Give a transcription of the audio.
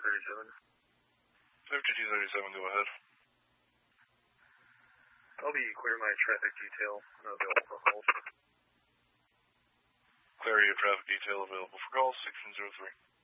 5237. 5237, go ahead. I'll be clearing my traffic detail available for calls. Clarity of traffic detail available for calls, 1603.